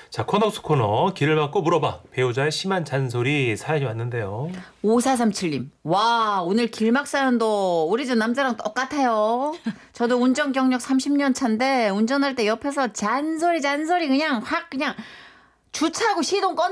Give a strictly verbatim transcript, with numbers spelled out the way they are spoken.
자, 코너 속 코너 길을 막고 물어봐. 배우자의 심한 잔소리 사연이 왔는데요. 오사삼칠님. 와, 오늘 길막 사연도 우리 집 남자랑 똑같아요. 저도 운전 경력 삼십 년 차인데 운전할 때 옆에서 잔소리 잔소리 그냥 확 그냥 주차하고 시동 꺼